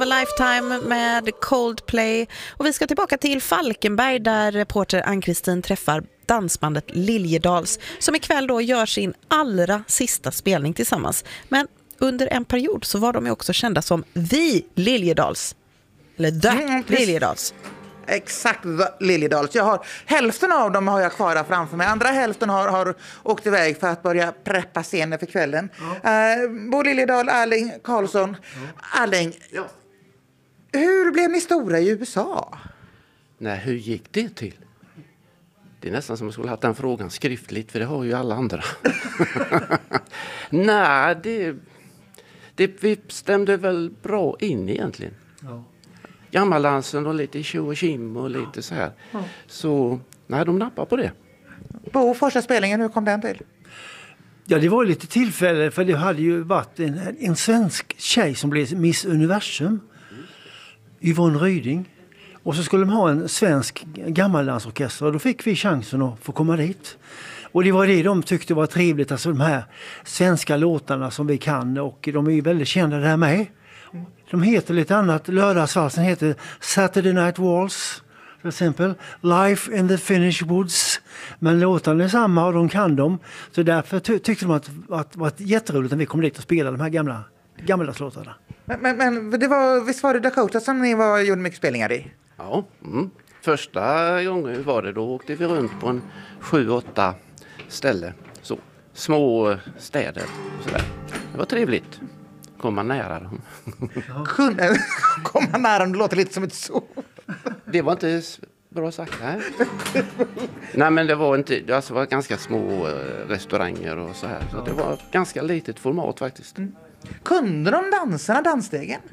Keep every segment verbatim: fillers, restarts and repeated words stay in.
A Lifetime med Coldplay. Och vi ska tillbaka till Falkenberg där reporter Ann-Kristin träffar dansbandet Liljedals som ikväll då gör sin allra sista spelning tillsammans. Men under en period så var de ju också kända som The Liljedals. Eller The mm, Liljedals. Exakt, Liljedals. Jag har, hälften av dem har jag kvar där framför mig. Andra hälften har, har åkt iväg för att börja preppa scenen för kvällen. Ja. Uh, Bo Liljedahl, Erling Karlsson. Ja. Erling, ja. Hur blev ni stora i U S A? Nej, hur gick det till? Det är nästan som att jag skulle ha haft den frågan skriftligt, för det har ju alla andra. Nej, det, det vi stämde väl bra in egentligen. Ja. Gammaldansen och lite tjo och kim och lite så här. Ja. Så, nej, de nappar på det. Bo, första spelningen, hur kom den till? Ja, det var lite tillfälle, för det hade ju varit en, en svensk tjej som blev Miss Universum. Mm. Yvonne Ryding. Och så skulle de ha en svensk gammaldansorkester och då fick vi chansen att få komma dit. Och det var det de tyckte var trevligt, alltså de här svenska låtarna som vi kan, och de är ju väldigt kända där med. De heter lite annat, lördagsvalsen heter Saturday Night Waltz till exempel, Life in the Finnish Woods, men låtarna är samma och de kan dem. Så därför ty- tyckte de att, att det var jätteroligt när vi kom dit och spelade de här gamla gammaldanslåtarna. Men, men, men det var, visst var det Dakota som ni var, gjorde mycket spelningar i? Ja, mm. Första gången var det, då åkte vi runt på en sju, åtta ställen. Så, små städer och sådär. Det var trevligt. Komma nära dem. Kunde komma nära dem, det låter lite som ett så. Det var inte bra sagt, nej. Nej, men det var inte, alltså, det var ganska små restauranger och så här. Så det var ganska litet format faktiskt. Mm. Kunde de dansarna dansstegen?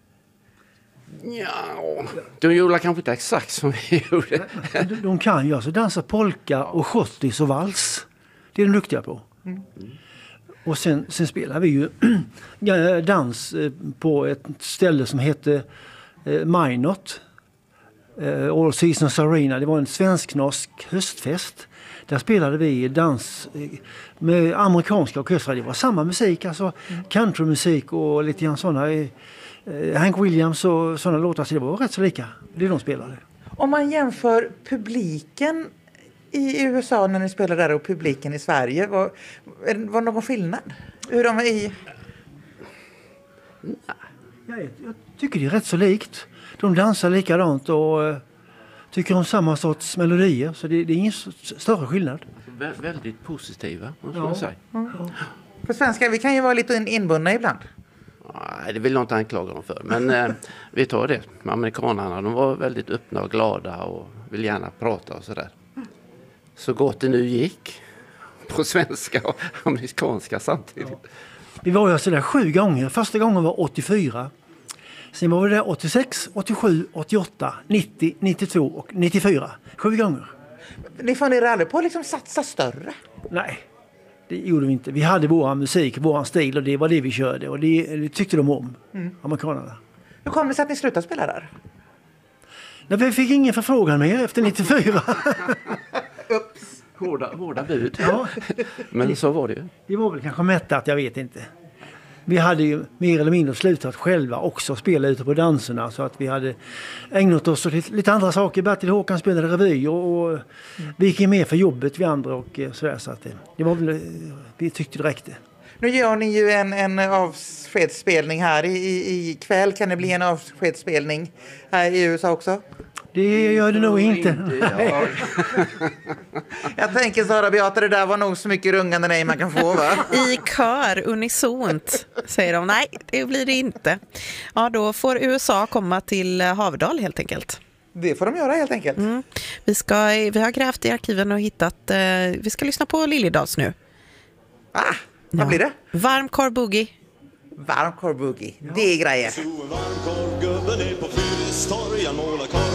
Ja, de gjorde kanske inte exakt som vi gjorde. De, de kan ju alltså dansa polka och schottis och vals. Det är de duktiga på. Mm. Och sen, sen spelar vi ju dans på ett ställe som heter eh, Minot. Eh, All Seasons Arena. Det var en svensk-norsk höstfest. Där spelade vi dans med amerikanska orkestrar. Det var samma musik, alltså mm. countrymusik och lite grann sådana. Eh, Hank Williams och sådana låtar, så det var rätt så lika. Det de spelade. Om man jämför publiken i U S A när ni spelade där och publiken i Sverige, var, var det någon skillnad? Hur de är i... Nej, jag, jag tycker det är rätt så likt. De dansar likadant och uh, tycker om samma sorts melodier, så det, det är ingen större skillnad. Vä- väldigt positiva, måste ja. jag säga. Mm. Ja. För svenskar, vi kan ju vara lite inbundna ibland. Nej, det vill jag inte anklaga dem för. Men eh, vi tar det. Amerikanerna, de var väldigt öppna och glada och vill gärna prata och sådär. Så gott det nu gick på svenska och amerikanska samtidigt. Ja. Vi var ju sådär sju gånger. Första gången var åttiofyra. Sen var vi där åttiosex, åttiosju, åttioåtta, nittio, nittiotvå och nittiofyra. Sju gånger. Ni funderade aldrig på att liksom satsa större? Nej, det gjorde vi inte. Vi hade vår musik, vår stil, och det var det vi körde. Och det, det tyckte de om, mm. amerikanerna. Hur kom det sig att ni slutade spela där? Nej, vi fick ingen förfrågan mer efter nittiofyra. Ups. Hårda, hårda bud. Ja. Men så var det ju. Det var väl kanske mättat, jag vet inte. Vi hade ju mer eller mindre slutat själva också spela ute på danserna, så att vi hade ägnat oss åt lite, lite andra saker. Bertil Håkan spelade revy och, och mm. vi gick med för jobbet vi andra och sådär, så att det, det var väl, vi tyckte det räckte. Nu gör ni ju en, en avskedsspelning här i, i, i kväll. Kan det bli en avskedsspelning här i U S A också? Det gör det nog inte. inte Jag tänker, Sara Beata, det där var nog så mycket rungande nej man kan få, va? I kör, unisont, säger de. Nej, det blir det inte. Ja, då får U S A komma till Haverdal helt enkelt. Det får de göra helt enkelt. Mm. Vi, ska, vi har grävt i arkiven och hittat... Eh, vi ska lyssna på Liljedals nu. Ah, vad ja. blir det? Varm korv boogie. Varm korv boogie, ja. Det är grejer.